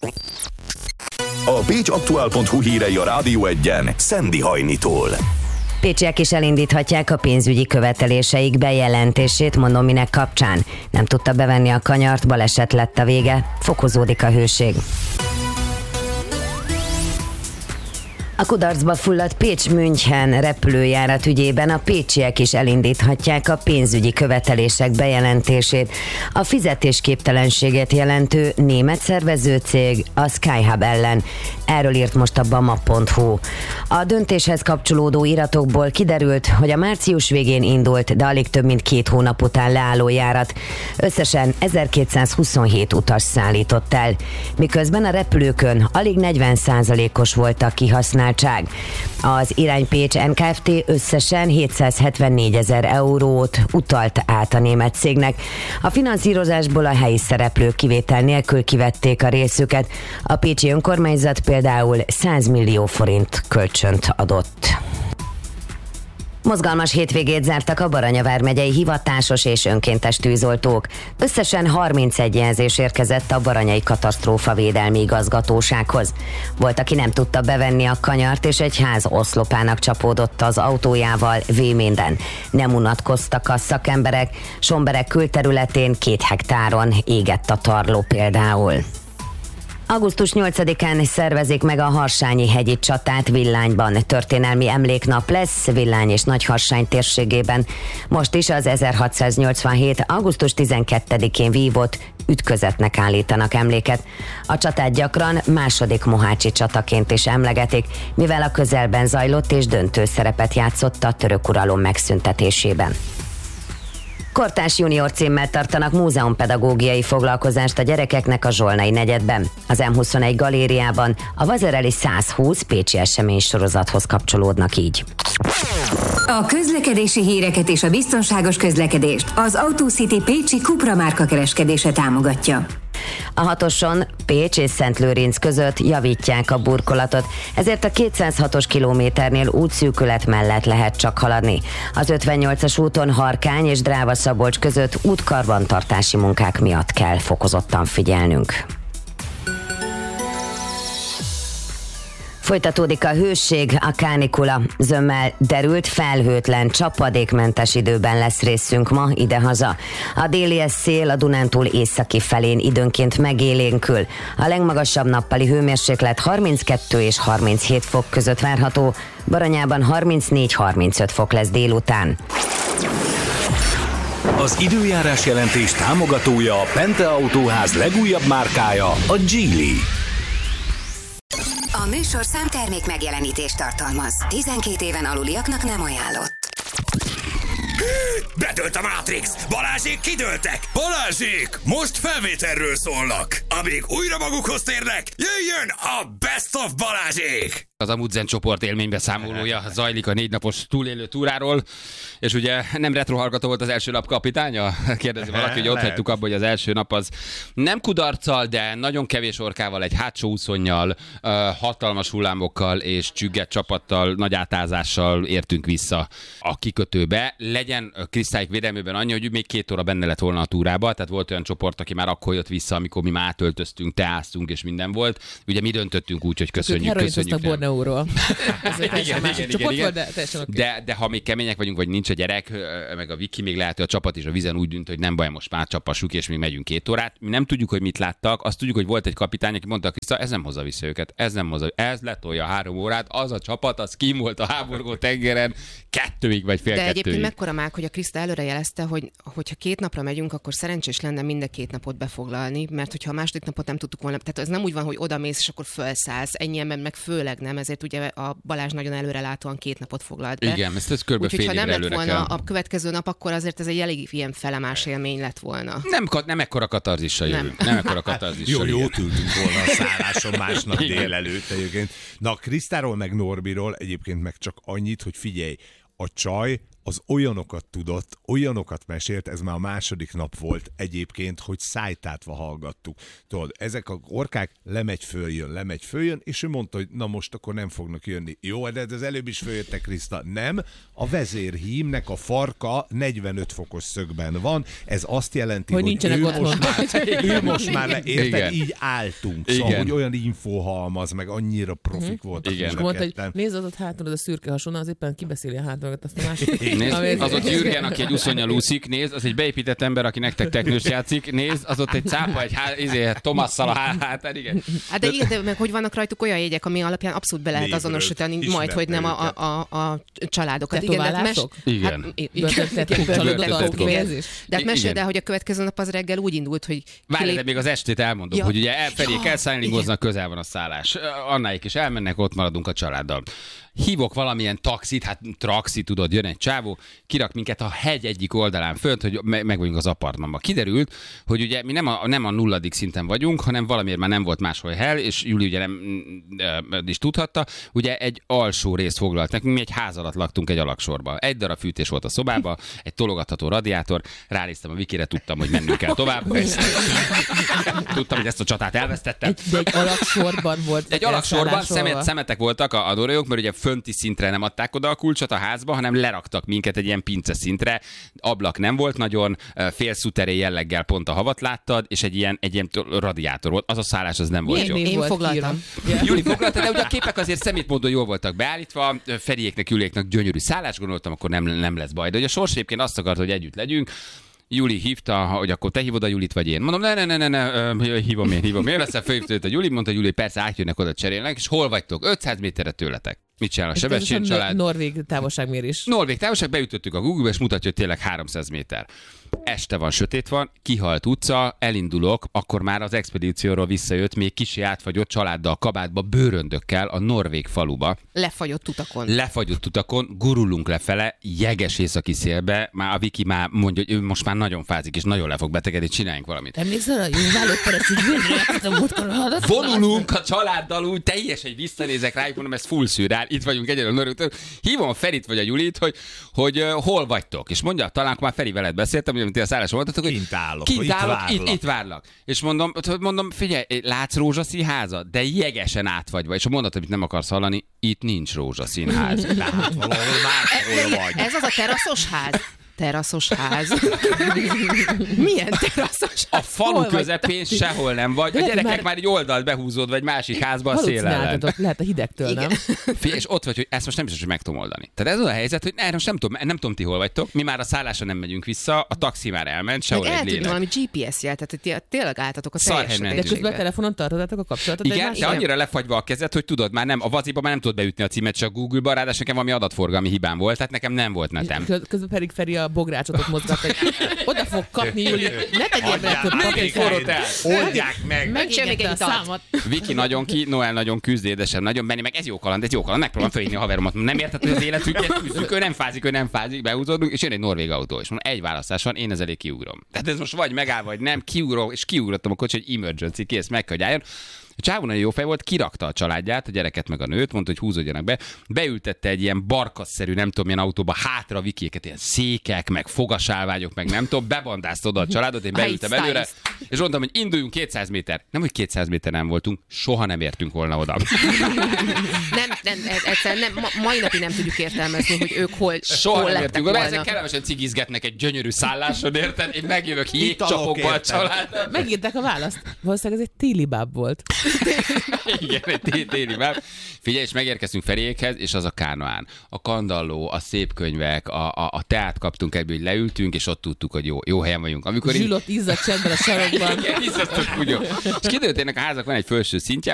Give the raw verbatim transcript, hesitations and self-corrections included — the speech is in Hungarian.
A pécs aktuál pont hu hírei a Rádió Egyen Szendi Hajnitól. Pécsiek is elindíthatják a pénzügyi követeléseik bejelentését, mondom minek kapcsán. Nem tudta bevenni a kanyart, baleset lett a vége, fokozódik a hőség. A kudarcba fulladt Pécs-München repülőjárat ügyében a pécsiek is elindíthatják a pénzügyi követelések bejelentését. A fizetésképtelenséget jelentő német szervezőcég a Skyhub ellen. Erről írt most a bama pont hu. A döntéshez kapcsolódó iratokból kiderült, hogy a március végén indult, de alig több mint két hónap után leálló járat összesen ezerkétszázhuszonhét utas szállított el, miközben a repülőkön alig negyven százalékos volt a kihasználtság. Az Irány Pécs en ká ef té összesen hétszázhetvennégy eurót utalt át a német cégnek. A finanszírozásból a helyi szereplők kivétel nélkül kivették a részüket. A pécsi önkormányzat például száz millió forint kölcsönt adott. Mozgalmas hétvégét zártak a Baranya vármegyei hivatásos és önkéntes tűzoltók. Összesen harmincegy jelzés érkezett a baranyai katasztrófavédelmi igazgatósághoz. Volt, aki nem tudta bevenni a kanyart, és egy ház oszlopának csapódott az autójával, véménden. Nem unatkoztak a szakemberek, Sombereg külterületén két hektáron égett a tarló például. augusztus nyolcadikán szervezik meg a Harsányi hegyi csatát Villányban. Történelmi emléknap lesz Villány és Nagyharsány térségében. Most is az ezerhatszáznyolcvanhét. augusztus tizenkettedikén vívott ütközetnek állítanak emléket. A csatát gyakran második mohácsi csataként is emlegetik, mivel a közelben zajlott és döntő szerepet játszott a török uralom megszüntetésében. Kortárs junior címmel tartanak múzeumpedagógiai foglalkozást a gyerekeknek a Zsolnai negyedben. Az em huszonegy galériában a Vazereli százhúsz pécsi eseménysorozathoz kapcsolódnak így. A közlekedési híreket és a biztonságos közlekedést az AutoCity Pécsi Cupra márka kereskedése támogatja. A hatoson Pécs és Szentlőrinc között javítják a burkolatot, ezért a kétszázhatos kilométernél útszűkület mellett lehet csak haladni. Az ötvennyolcas úton Harkány és Dráva-Szabolcs között útkarbantartási munkák miatt kell fokozottan figyelnünk. Folytatódik a hőség, a kánikula. Zömmel derült, felhőtlen, csapadékmentes időben lesz részünk ma idehaza. A délies szél a Dunántúl északi felén időnként megélénkül. A legmagasabb nappali hőmérséklet harminckettő és harminchét fok között várható, Baranyában harmincnégy-harmincöt fok lesz délután. Az időjárás jelentés támogatója a Pente Autóház legújabb márkája, a Geely. A műsor számtermék megjelenítést tartalmaz. tizenkét éven aluliaknak nem ajánlott. Bedőlt a Matrix! Balázsék kidőltek! Balázsék! Most felvételről szólnak! Amíg újra magukhoz térnek, jöjjön a Best of Balázsék! Az Amundsen csoport élménybeszámolója zajlik a négy napos túlélő túráról, és ugye nem retrohallgató volt az első nap kapitánya? Kérdezi valaki, hogy ott hagytuk abba, hogy az első nap az nem kudarccal, de nagyon kevés orkával, egy hátsó úszonnyal, hatalmas hullámokkal és csügget csapattal, nagy átázással értünk vissza a kikötőbe. Legyen Kristályk védelmében annyi, hogy még két óra benne lett volna a túrába, tehát volt olyan csoport, aki már akkor jött vissza, amikor mi már átöltöztünk, teáztunk és minden volt. Ugye mi döntöttünk úgy, hogy köszönjük, köszönjük. Borneóról. Ez egy igen, másik igen, csoport igen, volt, de teljesen oké. De, de ha még kemények vagyunk, vagy nincs a gyerek, meg a Viki, még lehet, hogy a csapat is a vízen úgy dűnt, hogy nem baj, most már csapassuk, és még megyünk két órát. Mi nem tudjuk, hogy mit láttak, azt tudjuk, hogy volt egy kapitány, aki mondta, hogy ez nem hozza vissza őket, ez nem hozza, ez letolja három órát, az a csapat, az kim volt a háborgó tengeren, kettőig vagy fél de kettőig. egyébként mekkora mák, hogy a Kriszta előre jelezte, hogy hogyha két napra megyünk, akkor szerencsés lenne mind a két napot befoglalni, mert hogyha a második napot nem tudtuk volna, tehát ez nem úgy van, hogy odamész és akkor felszállsz, ennyi ember meg főleg nem, ezért ugye a Balázs nagyon előrelátóan két napot foglalt be. Igen, ezt, ezt körbe úgyhogy fél ha nem lett volna kell. A következő nap, akkor azért ez egy elég ilyen felemás élmény lett volna. Nem, nem ekkora katarzissal jövünk. Nem, nem ekkora katarzissal. Jó, jót ültünk volna a szálláson másnap délelőtt egyébként. Na, Krisztáról meg Norbiról egyébként meg csak annyit, hogy figyelj, a csaj az olyanokat tudott, olyanokat mesélt, ez már a második nap volt egyébként, hogy szájtátva hallgattuk. Tudod, ezek a orkák lemegy, följön, lemegy, följön, és ő mondta, hogy na most akkor nem fognak jönni. Jó, de az előbb is följöttek, Kriszta. Nem, a vezérhímnek a farka negyvenöt fokos szögben van, ez azt jelenti, hogy, hogy ő, most már, ő most már le, érted, így álltunk. Szóval, Igen. hogy olyan infóhalmaz, meg annyira profik uh-huh. voltak. Igen. És mondta, hogy nézd az ott hátul, az a szürke hasonló, az éppen kibeszéli a hátulakat, azt a másik. Nézd, az ott Jürgen, aki egy uszonnyal úszik, nézd, az egy beépített ember, aki nektek teknős játszik, nézd, az ott egy cápa, egy há, izé, Tomasszal a hátán, igen. Hát de igen, de meg hogy vannak rajtuk olyan jegyek, ami alapján abszolút be lehet Névrőt, azonosítani, majd, hogy nem a, a, a, a családokat. Tetoválások? Igen. De hát meséld el, hogy a következő nap az reggel úgy indult, hogy... Várj, de még az estét elmondom, Ja. hogy ugye elfelék Ja, elszállingoznak, közel van a szállás. Annáik is elmennek, ott maradunk a családdal. Hívok valamilyen taxit, hát traxi, tudod, jön egy csávó, kirak minket a hegy egyik oldalán fönt, hogy me- meg vagyunk az apartmanban. Kiderült, hogy ugye mi nem a, nem a nulladik szinten vagyunk, hanem valamiért már nem volt máshol hely, és Júli ugye nem e, is tudhatta, ugye egy alsó részt foglalt nekünk, mi egy ház alatt laktunk egy alaksorba. Egy darab fűtés volt a szobában, egy tologatható radiátor, ránéztem a Vikire, tudtam, hogy mennünk kell tovább. Tudtam, hogy ezt a csatát elvesztettem. Egy, de egy alaksorban volt. Egy alaksorban szemet, szemetek voltak a, a dorójuk, mert ugye fönti szintre nem adták oda a kulcsot a házba, hanem leraktak minket egy ilyen pince szintre. Ablak nem volt nagyon, fél szuteré jelleggel pont a havat láttad, és egy ilyen, egy ilyen radiátor volt. Az a szállás az nem volt jó. Én foglaltam. Júli foglalta, de ugye a képek azért szemétmódon jól voltak beállítva, Feriéknek, Juliéknak gyönyörű szállás, gondoltam, akkor nem, nem lesz baj. De ugye a sors egyébként azt akart, hogy együtt legyünk. Júli hívta, hogy akkor te hívod a Julit, vagy én. Mondom, ne, ne, ne, ne, ne hívom én, hívom én. Aztán fölhívta a Juli, mondta, Juli, persze átjönnek, oda cserélnek, és hol vagytok? ötszáz méterre tőletek. Mit csinál a Sebestyén család? Norvég távolságmérés. Norvég távolság, beütöttük a Google-be, és mutatja, hogy tényleg háromszáz méter. Este van, sötét van, kihalt utca, elindulok, akkor már az expedícióról visszajött, még kicsi átfagyott családdal, kabátba, bőröndökkel a norvég faluba. Lefagyott utakon. Lefagyott utakon, gurulunk lefele, jeges északi szélbe, már a Viki már mondja, hogy ő most már nagyon fázik, és nagyon le fog betegedni, csináljunk valamit. Emlékszel a Józsálók perec, hogy végre Vonulunk a családdal úgy, teljesen, hogy visszanézek rájuk, mondom, ez full szűrál, itt vagyunk egyedül a Norvégtől. Hívom a Ferit vagy a Julit, hogy, hogy uh, hol vagytok, és mondja, talán már Feri veled beszéltem, hogy a szálláson voltatok, hogy Kint állok, kint itt állok, várlak. itt, itt várlak. És mondom, mondom, figyelj, látsz rózsaszín házat? De jegesen átfagyva. És mondod, amit nem akarsz hallani, itt nincs rózsaszín ház. Tehát valahol máshol vagy. Ez az a teraszos ház? Teraszos ház. Milyen teraszos ház? A falu Hol közepén vagy? sehol nem vagy. A Lehet, gyerekek mert- már egy oldalt behúzódva egy másik házba a szél ellen. Halucináltatok, lehet a hidegtől, nem? Figyelj, és ott vagy, hogy ezt most nem biztos, hogy meg tudom oldani. Tehát ez az a helyzet, hogy erre most nem tudom, nem tudom, ti hol vagytok. Mi már a szállásra nem megyünk vissza, a taxi már elment, sehol Meg egy eltűnt lélek. valami gé pé es jel, tehát hogy ti- tényleg álltatok a Szarhely teljes mentünk. De közben a sötétségben. telefonon tartottatok a kapcsolatot. Igen, egymással? de annyira lefagyva a kezed, hogy tudod, már nem, a vaziba már nem tudod beütni a címet, csak Google-ba, ráadásul nekem valami adatforgalmi hibám volt, tehát nekem nem volt netem. Köz- Közben pedig Feri a bográcsotot mozgat, hogy oda fog kapni, Júli. Ne tegyél be több Még egy forrót el. Oldják meg! Mencsél még Megégette egy a italt. számat. Viki nagyon ki, Noel nagyon küzd, édesem nagyon benni, meg ez jó kaland, ez jó kaland, megpróbálom fölhívni a haveromat. Nem érted, hogy az életünket küzdünk, ő nem fázik, ő nem fázik, behúzódunk, és jön egy norvég autó, és mondom, egy választás van, én ez elé kiugrom. Tehát ez most vagy megáll, vagy nem, kiugrok, és kiugrottam a kocsi, hogy emergency, kész, meg kell, hogy álljon. A csávó nagyon jó fej volt, kirakta a családját, a gyereket meg a nőt, mondta, hogy húzódjanak be. Beültette egy ilyen barkasszerű, nem tudom, milyen autóba hátra a Vikiéket, ilyen székek, meg fogasálványok, meg nem tudom, bebandázta oda a családot, én beültem Stylist. előre, és mondtam, hogy induljunk kétszáz méter. Nem, hogy kétszáz méter nem voltunk, soha nem értünk volna oda. Nem, nem, ez- egyszerűen nem, ma, mai napig nem tudjuk értelmezni, hogy ők hol, Soha hol nem lettek értünk oda, volna. ezek kellemesen cigizgetnek egy gyönyörű szálláson, érted? Én megjövök Italok, jégcsapokba a érted? családdal. Megírták a választ. Valószínűleg ez egy téli báb volt. Igen, egy té- téli báb. Figyelj, és megérkeztünk Feriékhez, és az a Kánoán. A kandalló, a szép könyvek, a, a, a teát kaptunk ebből, hogy leültünk, és ott tudtuk, hogy jó, jó helyen vagyunk. Amikor így- Zsülott izzadt csendben a sarokban. Igen, iszasztott kutyó. És kiderült, ennek a házak van egy felső szintje,